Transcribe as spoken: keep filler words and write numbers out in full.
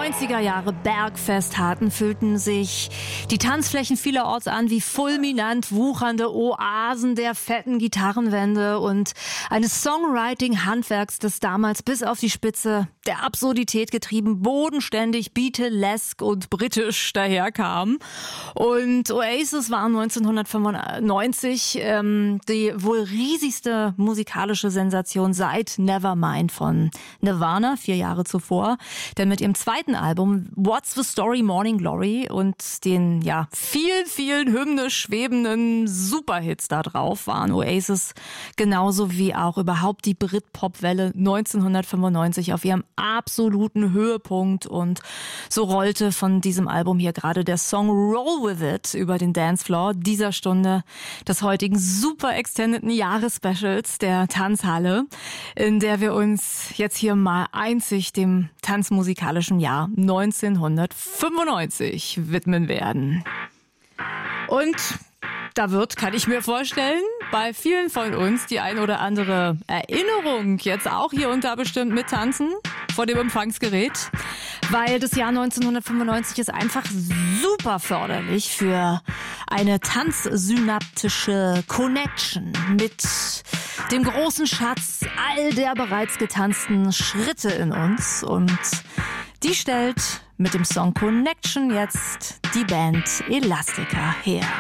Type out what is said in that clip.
neunziger Jahre Bergfest hatten, fühlten sich die Tanzflächen vielerorts an wie fulminant wuchernde Oasen der fetten Gitarrenwände und eines Songwriting-Handwerks, das damals bis auf die Spitze der Absurdität getrieben, bodenständig, beatlesk und britisch daherkam. Und Oasis war neunzehnhundertfünfundneunzig ähm, die wohl riesigste musikalische Sensation seit Nevermind von Nirvana, vier Jahre zuvor. Denn mit ihrem zweiten Album What's the Story Morning Glory und den ja vielen, vielen hymnisch schwebenden Superhits da drauf waren Oasis genauso wie auch überhaupt die Britpop-Welle neunzehnhundertfünfundneunzig auf ihrem absoluten Höhepunkt. Und so rollte von diesem Album hier gerade der Song Roll With It über den Dancefloor dieser Stunde des heutigen super extendeden Jahresspecials der Tanzhalle, in der wir uns jetzt hier mal einzig dem tanzmusikalischen Jahr neunzehnhundertfünfundneunzig widmen werden. Und da wird, kann ich mir vorstellen, bei vielen von uns die ein oder andere Erinnerung jetzt auch hier unter bestimmt mittanzen vor dem Empfangsgerät, weil das Jahr neunzehnhundertfünfundneunzig ist einfach super förderlich für eine tanzsynaptische Connection mit dem großen Schatz all der bereits getanzten Schritte in uns. Und die stellt mit dem Song Connection jetzt die Band Elastica her.